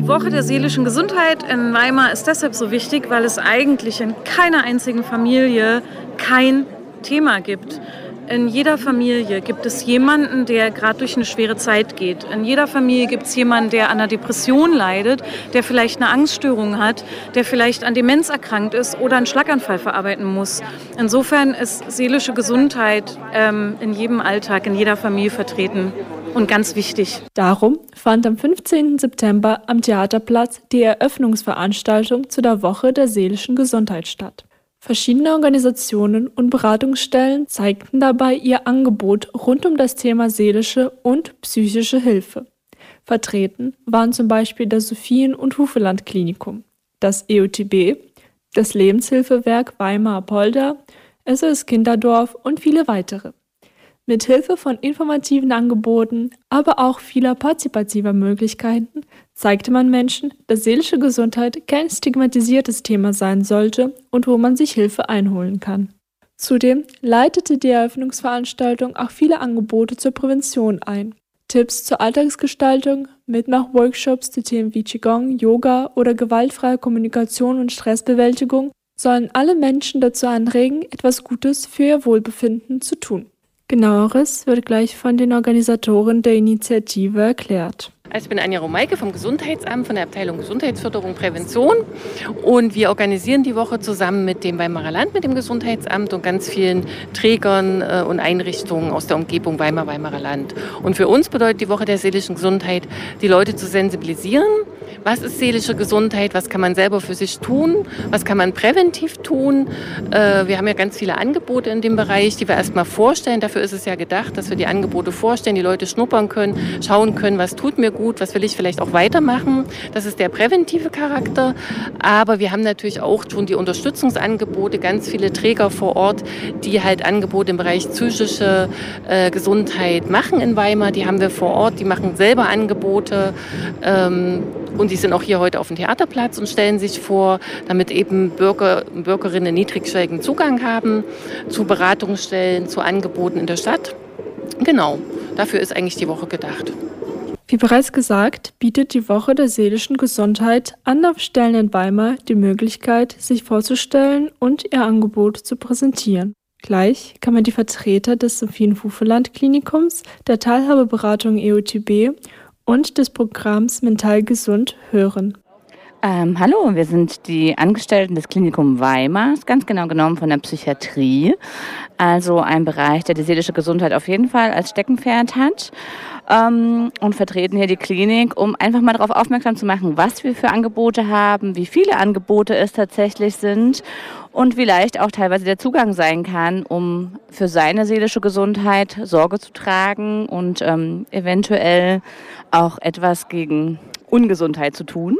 Die Woche der seelischen Gesundheit in Weimar ist deshalb so wichtig, weil es eigentlich in keiner einzigen Familie kein Thema gibt. In jeder Familie gibt es jemanden, der gerade durch eine schwere Zeit geht. In jeder Familie gibt es jemanden, der an einer Depression leidet, der vielleicht eine Angststörung hat, der vielleicht an Demenz erkrankt ist oder einen Schlaganfall verarbeiten muss. Insofern ist seelische Gesundheit in jedem Alltag, in jeder Familie vertreten und ganz wichtig. Darum fand am 15. September am Theaterplatz die Eröffnungsveranstaltung zu der Woche der seelischen Gesundheit statt. Verschiedene Organisationen und Beratungsstellen zeigten dabei ihr Angebot rund um das Thema seelische und psychische Hilfe. Vertreten waren zum Beispiel das Sophien- und Hufeland-Klinikum, das EUTB, das Lebenshilfewerk Weimar-Apolda, SOS Kinderdorf und viele weitere. Mit Hilfe von informativen Angeboten, aber auch vieler partizipativer Möglichkeiten zeigte man Menschen, dass seelische Gesundheit kein stigmatisiertes Thema sein sollte und wo man sich Hilfe einholen kann. Zudem leitete die Eröffnungsveranstaltung auch viele Angebote zur Prävention ein. Tipps zur Alltagsgestaltung, Mitmachworkshops zu Themen wie Qigong, Yoga oder gewaltfreie Kommunikation und Stressbewältigung sollen alle Menschen dazu anregen, etwas Gutes für ihr Wohlbefinden zu tun. Genaueres wird gleich von den Organisatoren der Initiative erklärt. Ich bin Anja Romeike vom Gesundheitsamt, von der Abteilung Gesundheitsförderung Prävention, und wir organisieren die Woche zusammen mit dem Weimarer Land, mit dem Gesundheitsamt und ganz vielen Trägern und Einrichtungen aus der Umgebung Weimarer Land. Und für uns bedeutet die Woche der seelischen Gesundheit, die Leute zu sensibilisieren. Was ist seelische Gesundheit? Was kann man selber für sich tun? Was kann man präventiv tun? Wir haben ja ganz viele Angebote in dem Bereich, die wir erstmal vorstellen. Dafür ist es ja gedacht, dass wir die Angebote vorstellen, die Leute schnuppern können, schauen können, was tut mir gut, was will ich vielleicht auch weitermachen. Das ist der präventive Charakter. Aber wir haben natürlich auch schon die Unterstützungsangebote, ganz viele Träger vor Ort, die halt Angebote im Bereich psychische Gesundheit machen in Weimar. Die haben wir vor Ort, die machen selber Angebote. Und die sind auch hier heute auf dem Theaterplatz und stellen sich vor, damit eben Bürger und Bürgerinnen niedrigschwelligen Zugang haben zu Beratungsstellen, zu Angeboten in der Stadt. Genau, dafür ist eigentlich die Woche gedacht. Wie bereits gesagt, bietet die Woche der seelischen Gesundheit Anlaufstellen in Weimar die Möglichkeit, sich vorzustellen und ihr Angebot zu präsentieren. Gleich kann man die Vertreter des Sophien-Hufeland-Klinikums, der Teilhabeberatung EUTB und des Programms Mental Gesund hören. Hallo, wir sind die Angestellten des Klinikum Weimars, ganz genau genommen von der Psychiatrie. Also ein Bereich, der die seelische Gesundheit auf jeden Fall als Steckenpferd hat. Und vertreten hier die Klinik, um einfach mal darauf aufmerksam zu machen, was wir für Angebote haben, wie viele Angebote es tatsächlich sind und wie leicht auch teilweise der Zugang sein kann, um für seine seelische Gesundheit Sorge zu tragen und eventuell auch etwas gegen Ungesundheit zu tun.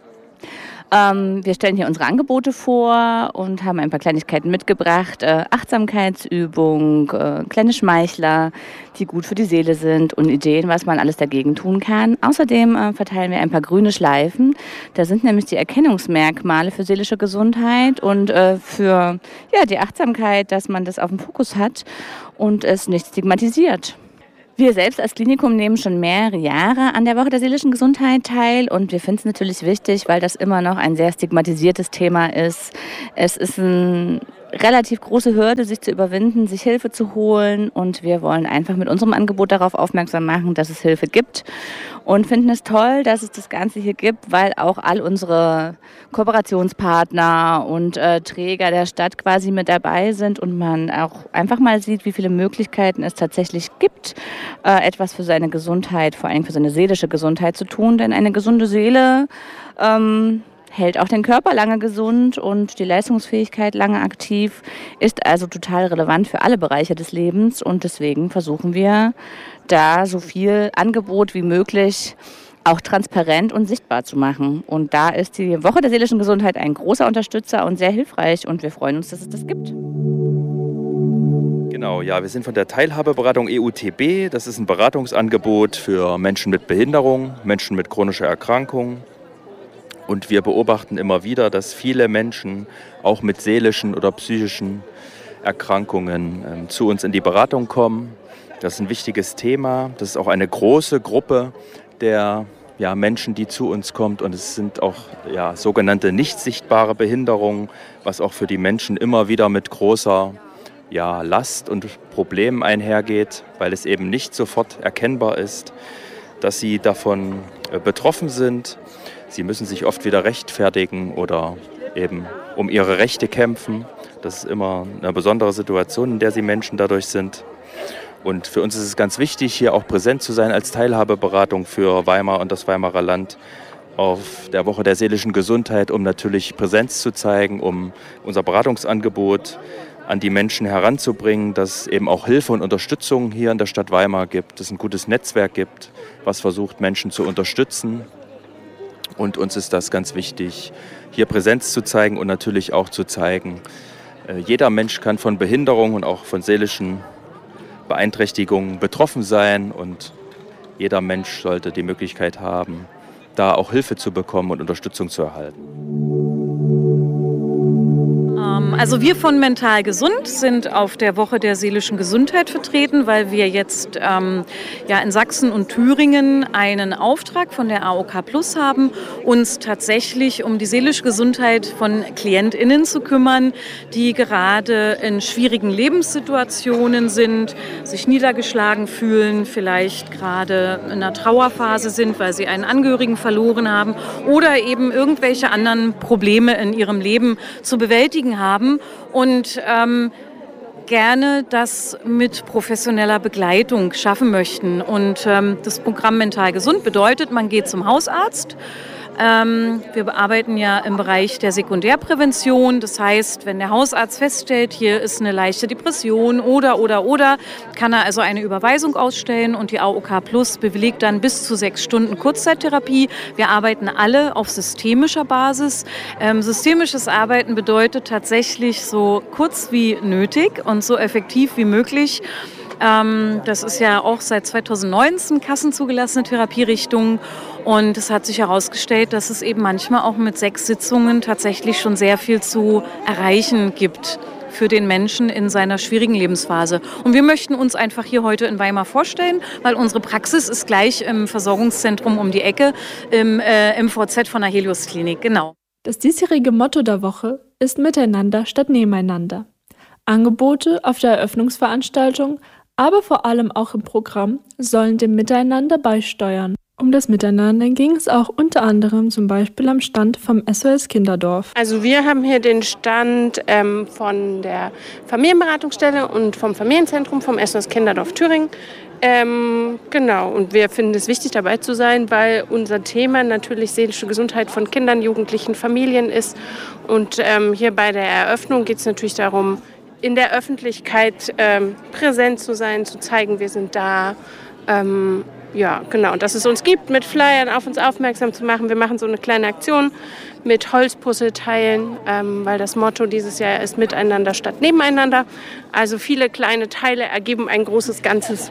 Wir stellen hier unsere Angebote vor und haben ein paar Kleinigkeiten mitgebracht. Achtsamkeitsübung, kleine Schmeichler, die gut für die Seele sind und Ideen, was man alles dagegen tun kann. Außerdem verteilen wir ein paar grüne Schleifen. Da sind nämlich die Erkennungsmerkmale für seelische Gesundheit und für die Achtsamkeit, dass man das auf dem Fokus hat und es nicht stigmatisiert. Wir selbst als Klinikum nehmen schon mehrere Jahre an der Woche der seelischen Gesundheit teil und wir finden es natürlich wichtig, weil das immer noch ein sehr stigmatisiertes Thema ist. Es ist eine relativ große Hürde, sich zu überwinden, sich Hilfe zu holen, und wir wollen einfach mit unserem Angebot darauf aufmerksam machen, dass es Hilfe gibt, und finden es toll, dass es das Ganze hier gibt, weil auch all unsere Kooperationspartner und Träger der Stadt quasi mit dabei sind und man auch einfach mal sieht, wie viele Möglichkeiten es tatsächlich gibt, etwas für seine Gesundheit, vor allem für seine seelische Gesundheit zu tun, denn eine gesunde Seele hält auch den Körper lange gesund und die Leistungsfähigkeit lange aktiv, ist also total relevant für alle Bereiche des Lebens, und deswegen versuchen wir, da so viel Angebot wie möglich auch transparent und sichtbar zu machen. Und da ist die Woche der seelischen Gesundheit ein großer Unterstützer und sehr hilfreich, und wir freuen uns, dass es das gibt. Genau, ja, wir sind von der Teilhabeberatung EUTB. Das ist ein Beratungsangebot für Menschen mit Behinderung, Menschen mit chronischer Erkrankung. Und wir beobachten immer wieder, dass viele Menschen auch mit seelischen oder psychischen Erkrankungen zu uns in die Beratung kommen. Das ist ein wichtiges Thema. Das ist auch eine große Gruppe der Menschen, die zu uns kommt. Und es sind auch sogenannte nicht sichtbare Behinderungen, was auch für die Menschen immer wieder mit großer Last und Problemen einhergeht, weil es eben nicht sofort erkennbar ist, dass sie davon betroffen sind. Sie müssen sich oft wieder rechtfertigen oder eben um ihre Rechte kämpfen. Das ist immer eine besondere Situation, in der sie Menschen dadurch sind. Und für uns ist es ganz wichtig, hier auch präsent zu sein als Teilhabeberatung für Weimar und das Weimarer Land auf der Woche der seelischen Gesundheit, um natürlich Präsenz zu zeigen, um unser Beratungsangebot an die Menschen heranzubringen, dass es eben auch Hilfe und Unterstützung hier in der Stadt Weimar gibt, dass es ein gutes Netzwerk gibt, was versucht, Menschen zu unterstützen. Und uns ist das ganz wichtig, hier Präsenz zu zeigen und natürlich auch zu zeigen, jeder Mensch kann von Behinderung und auch von seelischen Beeinträchtigungen betroffen sein und jeder Mensch sollte die Möglichkeit haben, da auch Hilfe zu bekommen und Unterstützung zu erhalten. Also wir von Mental Gesund sind auf der Woche der seelischen Gesundheit vertreten, weil wir jetzt in Sachsen und Thüringen einen Auftrag von der AOK Plus haben, uns tatsächlich um die seelische Gesundheit von KlientInnen zu kümmern, die gerade in schwierigen Lebenssituationen sind, sich niedergeschlagen fühlen, vielleicht gerade in einer Trauerphase sind, weil sie einen Angehörigen verloren haben oder eben irgendwelche anderen Probleme in ihrem Leben zu bewältigen haben und gerne das mit professioneller Begleitung schaffen möchten. Und das Programm Mental Gesund bedeutet, man geht zum Hausarzt. Wir arbeiten ja im Bereich der Sekundärprävention. Das heißt, wenn der Hausarzt feststellt, hier ist eine leichte Depression oder, kann er also eine Überweisung ausstellen und die AOK Plus bewilligt dann bis zu 6 Stunden Kurzzeittherapie. Wir arbeiten alle auf systemischer Basis. Systemisches Arbeiten bedeutet tatsächlich so kurz wie nötig und so effektiv wie möglich. Das ist ja auch seit 2019 kassenzugelassene Therapierichtung und es hat sich herausgestellt, dass es eben manchmal auch mit 6 Sitzungen tatsächlich schon sehr viel zu erreichen gibt für den Menschen in seiner schwierigen Lebensphase. Und wir möchten uns einfach hier heute in Weimar vorstellen, weil unsere Praxis ist gleich im Versorgungszentrum um die Ecke, im MVZ von der Helios Klinik. Genau. Das diesjährige Motto der Woche ist Miteinander statt Nebeneinander. Angebote auf der Eröffnungsveranstaltung, aber vor allem auch im Programm, sollen dem Miteinander beisteuern. Um das Miteinander ging es auch unter anderem zum Beispiel am Stand vom SOS Kinderdorf. Also wir haben hier den Stand von der Familienberatungsstelle und vom Familienzentrum vom SOS Kinderdorf Thüringen. Genau, und wir finden es wichtig, dabei zu sein, weil unser Thema natürlich seelische Gesundheit von Kindern, Jugendlichen, Familien ist. Und hier bei der Eröffnung geht es natürlich darum, in der Öffentlichkeit präsent zu sein, zu zeigen, wir sind da. Und dass es uns gibt, mit Flyern auf uns aufmerksam zu machen. Wir machen so eine kleine Aktion mit Holzpuzzleteilen, weil das Motto dieses Jahr ist Miteinander statt Nebeneinander. Also viele kleine Teile ergeben ein großes Ganzes.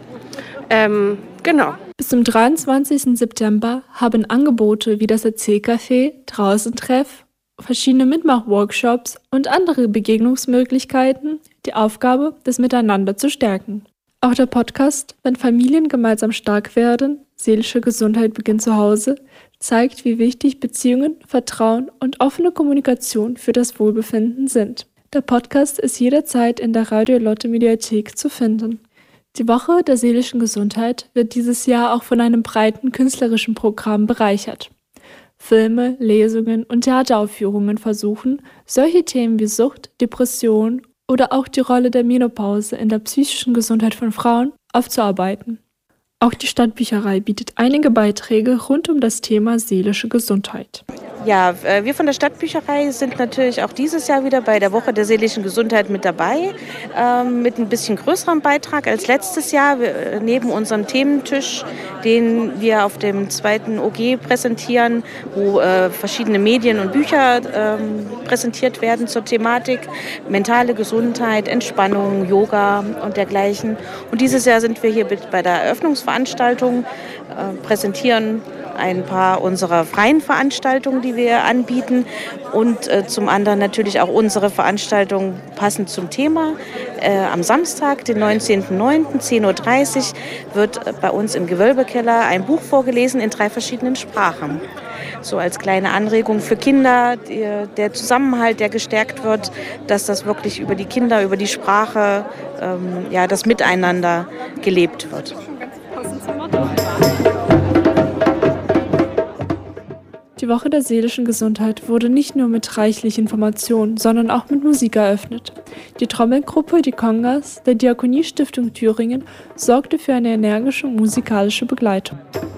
Bis zum 23. September haben Angebote wie das Erzählcafé, Draußentreff, verschiedene Mitmachworkshops und andere Begegnungsmöglichkeiten die Aufgabe, das Miteinander zu stärken. Auch der Podcast Wenn Familien gemeinsam stark werden, seelische Gesundheit beginnt zu Hause, zeigt, wie wichtig Beziehungen, Vertrauen und offene Kommunikation für das Wohlbefinden sind. Der Podcast ist jederzeit in der Radio Lotte Mediathek zu finden. Die Woche der seelischen Gesundheit wird dieses Jahr auch von einem breiten künstlerischen Programm bereichert. Filme, Lesungen und Theateraufführungen versuchen, solche Themen wie Sucht, Depression oder auch die Rolle der Menopause in der psychischen Gesundheit von Frauen aufzuarbeiten. Auch die Stadtbücherei bietet einige Beiträge rund um das Thema seelische Gesundheit. Ja, wir von der Stadtbücherei sind natürlich auch dieses Jahr wieder bei der Woche der seelischen Gesundheit mit dabei, mit ein bisschen größerem Beitrag als letztes Jahr. Neben unserem Thementisch, den wir auf dem 2. OG präsentieren, wo verschiedene Medien und Bücher präsentiert werden zur Thematik mentale Gesundheit, Entspannung, Yoga und dergleichen. Und dieses Jahr sind wir hier bei der Eröffnungsveranstaltung, präsentieren ein paar unserer freien Veranstaltungen, die wir anbieten und zum anderen natürlich auch unsere Veranstaltungen passend zum Thema. Am Samstag, den 19.09., 10.30 Uhr, wird bei uns im Gewölbekeller ein Buch vorgelesen in 3 verschiedenen Sprachen. So als kleine Anregung für Kinder, der Zusammenhalt, der gestärkt wird, dass das wirklich über die Kinder, über die Sprache, das Miteinander gelebt wird. Die Woche der seelischen Gesundheit wurde nicht nur mit reichlich Informationen, sondern auch mit Musik eröffnet. Die Trommelgruppe Die Congas der Diakoniestiftung Thüringen sorgte für eine energische musikalische Begleitung.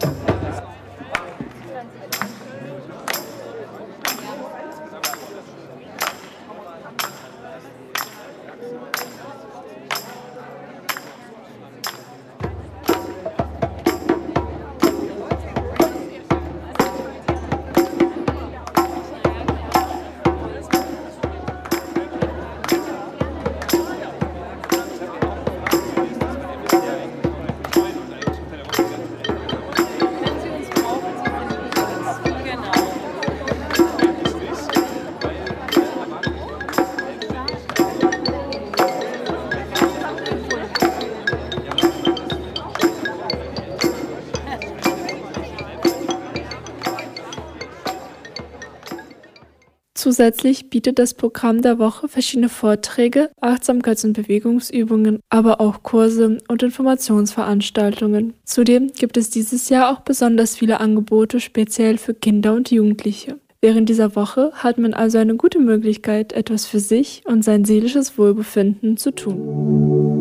Zusätzlich bietet das Programm der Woche verschiedene Vorträge, Achtsamkeits- und Bewegungsübungen, aber auch Kurse und Informationsveranstaltungen. Zudem gibt es dieses Jahr auch besonders viele Angebote speziell für Kinder und Jugendliche. Während dieser Woche hat man also eine gute Möglichkeit, etwas für sich und sein seelisches Wohlbefinden zu tun.